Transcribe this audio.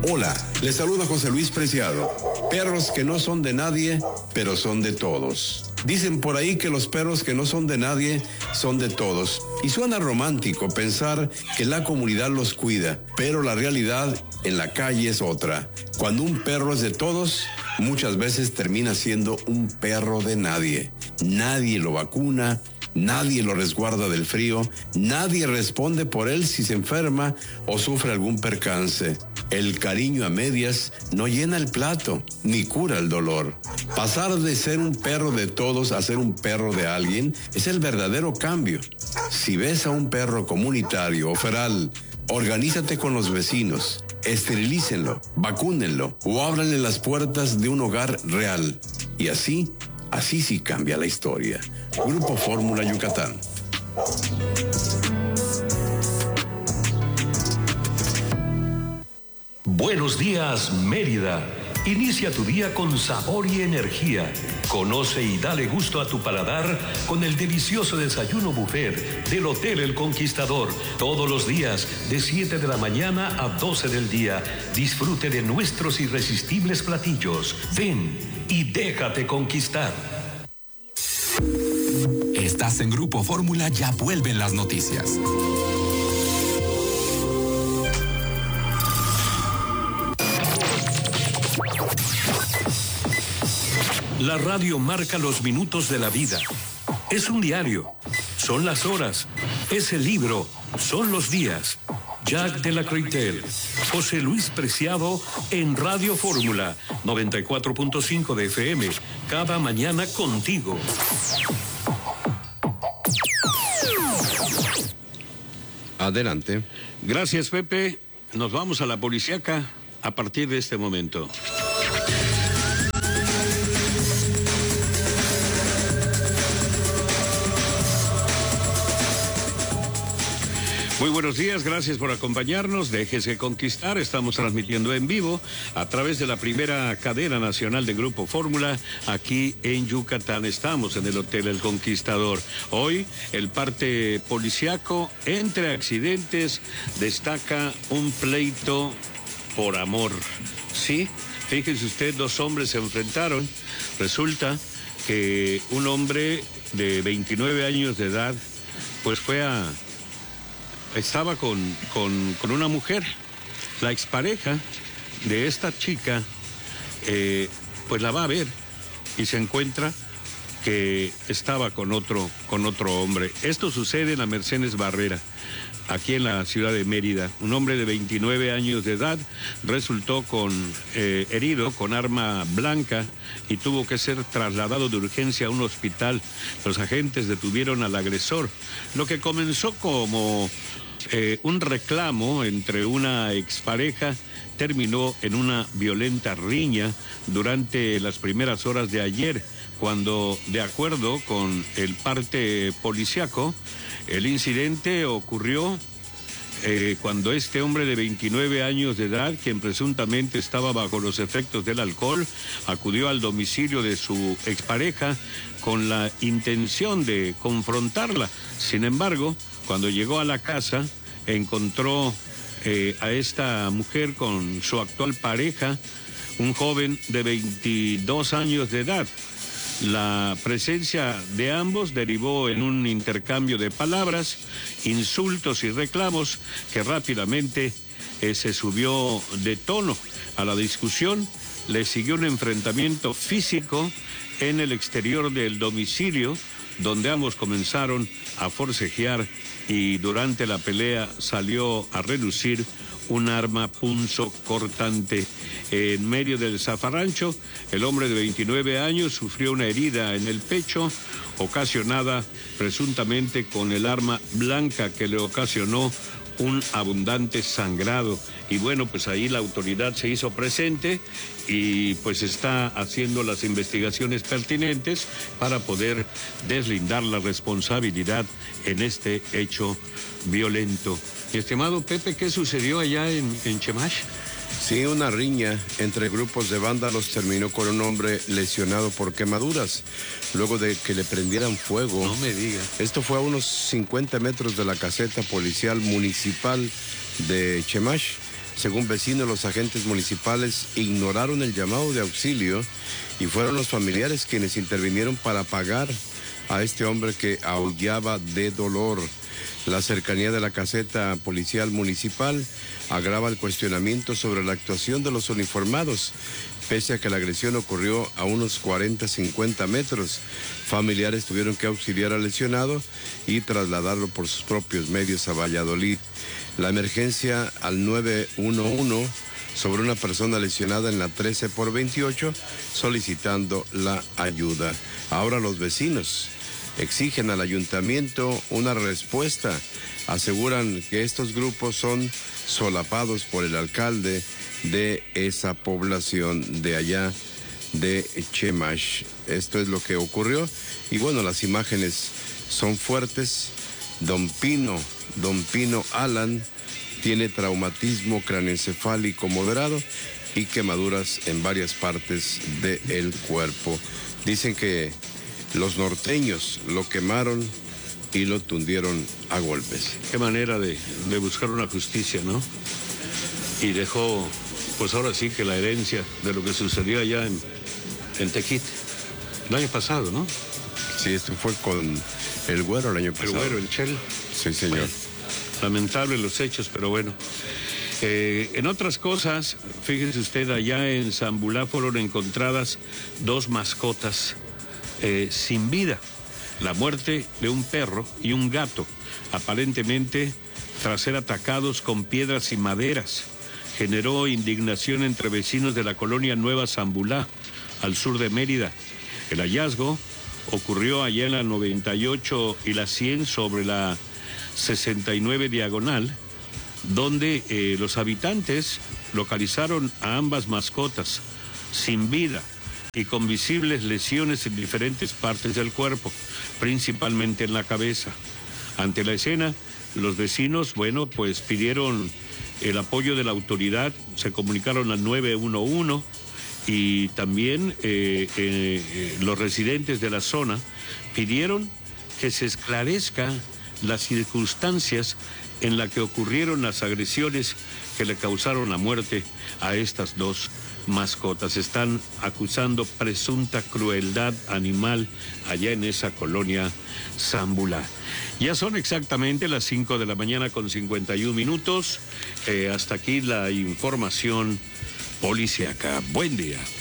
Hola, les saluda José Luis Preciado. Perros que no son de nadie, pero son de todos. Dicen por ahí que los perros que no son de nadie son de todos. Y suena romántico pensar que la comunidad los cuida, pero la realidad en la calle es otra. Cuando un perro es de todos, muchas veces termina siendo un perro de nadie. Nadie lo vacuna, nadie lo resguarda del frío, nadie responde por él si se enferma o sufre algún percance. El cariño a medias no llena el plato, ni cura el dolor. Pasar de ser un perro de todos a ser un perro de alguien es el verdadero cambio. Si ves a un perro comunitario o feral, organízate con los vecinos, esterilícenlo, vacúnenlo o ábranle las puertas de un hogar real. Y así sí cambia la historia. Grupo Fórmula Yucatán. Buenos días, Mérida. Inicia tu día con sabor y energía. Conoce y dale gusto a tu paladar con el delicioso desayuno buffet del Hotel El Conquistador. Todos los días, de 7 de la mañana a 12 del día. Disfrute de nuestros irresistibles platillos. Ven y déjate conquistar. Estás en Grupo Fórmula, ya vuelven las noticias. La radio marca los minutos de la vida. Es un diario. Son las horas. Es el libro. Son los días. Jack de la Croitel. José Luis Preciado en Radio Fórmula 94.5 de FM. Cada mañana contigo. Adelante. Gracias, Pepe. Nos vamos a la policíaca a partir de este momento. Muy buenos días, gracias por acompañarnos. Déjese conquistar, estamos transmitiendo en vivo a través de la primera cadena nacional de Grupo Fórmula aquí en Yucatán. Estamos en el Hotel El Conquistador. Hoy el parte policiaco entre accidentes destaca un pleito por amor. Sí, fíjese usted, dos hombres se enfrentaron. Resulta que un hombre de 29 años de edad pues estaba con una mujer. La expareja de esta chica pues la va a ver y se encuentra que estaba con otro hombre. Esto sucede en la Mercedes Barrera, aquí en la ciudad de Mérida. Un hombre de 29 años de edad resultó herido con arma blanca y tuvo que ser trasladado de urgencia a un hospital. Los agentes detuvieron al agresor. Lo que comenzó como un reclamo entre una expareja terminó en una violenta riña durante las primeras horas de ayer, cuando, de acuerdo con el parte policiaco, el incidente ocurrió cuando este hombre de 29 años de edad, quien presuntamente estaba bajo los efectos del alcohol, acudió al domicilio de su expareja con la intención de confrontarla. Sin embargo, cuando llegó a la casa, encontró a esta mujer con su actual pareja, un joven de 22 años de edad. La presencia de ambos derivó en un intercambio de palabras, insultos y reclamos que rápidamente se subió de tono. A la discusión le siguió un enfrentamiento físico en el exterior del domicilio, donde ambos comenzaron a forcejear y durante la pelea salió a relucir un arma punzocortante. En medio del zafarrancho, el hombre de 29 años sufrió una herida en el pecho, ocasionada presuntamente con el arma blanca que le ocasionó un abundante sangrado. Y bueno, pues ahí la autoridad se hizo presente y pues está haciendo las investigaciones pertinentes para poder deslindar la responsabilidad en este hecho violento. Mi estimado Pepe, ¿qué sucedió allá en Chemash? Sí, una riña entre grupos de vándalos terminó con un hombre lesionado por quemaduras, luego de que le prendieran fuego. No me diga. Esto fue a unos 50 metros de la caseta policial municipal de Chemash. Según vecinos, los agentes municipales ignoraron el llamado de auxilio y fueron los familiares quienes intervinieron para apagar a este hombre que aullaba de dolor. La cercanía de la caseta policial municipal agrava el cuestionamiento sobre la actuación de los uniformados. Pese a que la agresión ocurrió a unos 40-50 metros, familiares tuvieron que auxiliar al lesionado y trasladarlo por sus propios medios a Valladolid. La emergencia al 911 sobre una persona lesionada en la 13 por 28, solicitando la ayuda. Ahora los vecinos exigen al ayuntamiento una respuesta. Aseguran que estos grupos son solapados por el alcalde de esa población de allá de Chemash. Esto es lo que ocurrió y bueno, las imágenes son fuertes. Don Pino Alan tiene traumatismo craneoencefálico moderado y quemaduras en varias partes del cuerpo. Dicen que los norteños lo quemaron y lo tundieron a golpes. Qué manera de buscar una justicia, ¿no? Y dejó, pues ahora sí que la herencia de lo que sucedió allá en Tequite, el año pasado, ¿no? Sí, esto fue con el Güero el año pasado. El Güero, el Chel. Sí, señor. Bueno, lamentable los hechos, pero bueno. En otras cosas, fíjese usted, allá en Zambulá fueron encontradas 2 mascotas sin vida. La muerte de un perro y un gato, aparentemente tras ser atacados con piedras y maderas. Generó indignación entre vecinos de la colonia Nueva Zambulá, al sur de Mérida. El hallazgo ocurrió allá en la 98 y la 100 sobre la 69 diagonal, donde los habitantes localizaron a ambas mascotas sin vida y con visibles lesiones en diferentes partes del cuerpo, principalmente en la cabeza. Ante la escena, los vecinos, pues pidieron el apoyo de la autoridad, se comunicaron al 911 y también los residentes de la zona pidieron que se esclarezca las circunstancias en las que ocurrieron las agresiones que le causaron la muerte a estas 2 mascotas. Están acusando presunta crueldad animal allá en esa colonia Zambulá. Ya son exactamente las 5 de la mañana con 51 minutos. Hasta aquí la información policíaca. Buen día.